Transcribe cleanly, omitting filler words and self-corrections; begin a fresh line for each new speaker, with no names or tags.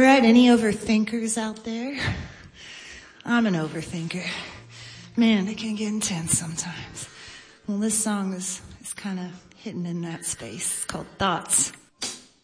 right, any overthinkers out there? I'm an overthinker. Man, it can get intense sometimes. Well, this song is kind of hitting in that space. It's called Thoughts.